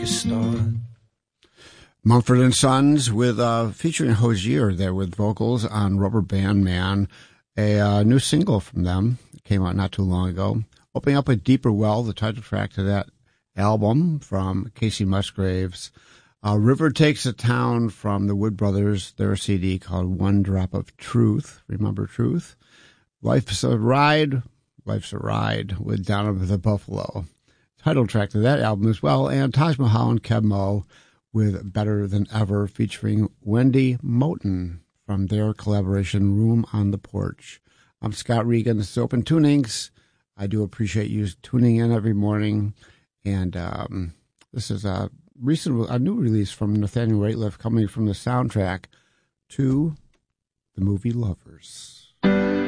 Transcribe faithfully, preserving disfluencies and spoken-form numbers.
a start. Mumford and Sons with uh, featuring Hozier there with vocals on Rubber Band Man, a uh, new single from them. It came out not too long ago. Opening up with Deeper Well, the title track to that album from Casey Musgraves. Uh, River Takes a Town from the Wood Brothers, their C D called One Drop of Truth. Remember Truth? Life's a Ride, Life's a Ride with Down of the Buffalo. Title track to that album as well. And Taj Mahal and Keb Mo with Better Than Ever featuring Wendy Moten from their collaboration Room on the Porch. I'm Scott Regan. This is Open Tunings. I do appreciate you tuning in every morning. And um, this is a recent, a new release from Nathaniel Rateliff coming from the soundtrack to the movie Lovers.